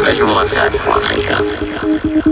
为什么我才不往黑上？